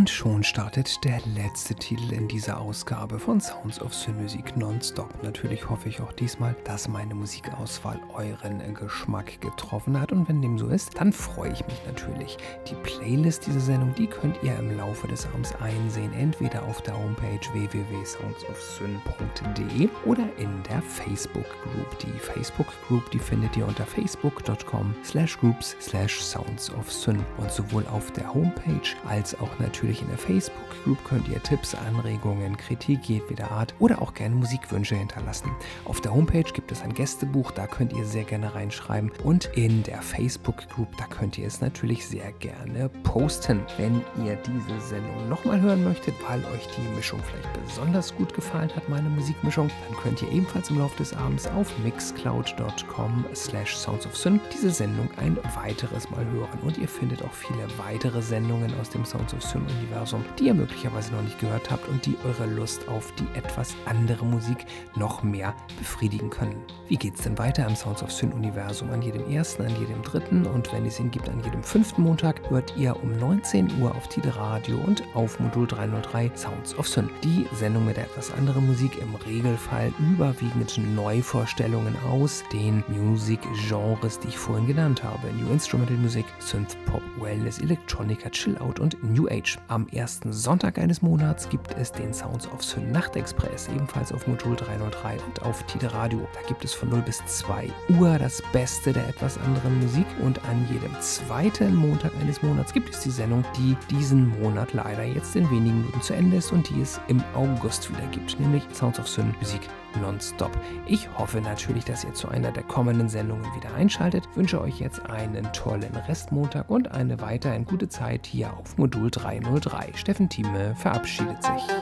Und schon startet der letzte Titel in dieser Ausgabe von Sounds of Synmusik Nonstop. Natürlich hoffe ich auch diesmal, dass meine Musikauswahl euren Geschmack getroffen hat. Und wenn dem so ist, dann freue ich mich natürlich. Die Playlist dieser Sendung, die könnt ihr im Laufe des Abends einsehen. Entweder auf der Homepage www.soundsofsyn.de oder in der Facebook Group. Die Facebook Group, die findet ihr unter facebook.com/groups/soundsofsyn. Und sowohl auf der Homepage als auch natürlich in der Facebook Group könnt ihr Tipps, Anregungen, Kritik jedweder Art oder auch gerne Musikwünsche hinterlassen. Auf der Homepage gibt es ein Gästebuch, da könnt ihr sehr gerne reinschreiben. Und in der Facebook Group, da könnt ihr es natürlich sehr gerne posten. Wenn ihr diese Sendung nochmal hören möchtet, weil euch die Mischung vielleicht besonders gut gefallen hat, meine Musikmischung, dann könnt ihr ebenfalls im Laufe des Abends auf mixcloud.com/soundsofsyn diese Sendung ein weiteres Mal hören. Und ihr findet auch viele weitere Sendungen aus dem Sounds of Syn-Universum, die ihr möglicherweise noch nicht gehört habt und die eure Lust auf die etwas andere Musik noch mehr befriedigen können. Wie geht's denn weiter im Sounds of Syn-Universum? An jedem ersten, an jedem dritten und wenn es ihn gibt, an jedem 5. Montag hört ihr um 19 Uhr auf Tide Radio und auf Modul 303 Sounds of Syn. Die Sendung mit etwas anderer Musik, im Regelfall überwiegend Neuvorstellungen aus den Musikgenres, die ich vorhin genannt habe. New Instrumental Music, Synth Pop, Wellness, Electronica, Chill Out und New Age. Am ersten Sonntag eines Monats gibt es den Sounds of Syn Nachtexpress, ebenfalls auf Modul 303 und auf Tide Radio. Da gibt es von 0 bis 2 Uhr das Beste der etwas anderen Musik und an jedem zweiten Montag eines Monats gibt es die Sendung, die diesen Monat leider jetzt in wenigen Minuten zu Ende ist und die es im August wieder gibt, nämlich Sounds of Syn Musik Nonstop. Ich hoffe natürlich, dass ihr zu einer der kommenden Sendungen wieder einschaltet. Wünsche euch jetzt einen tollen Restmontag und eine weiterhin gute Zeit hier auf Modul 303. Steffen Thieme verabschiedet sich.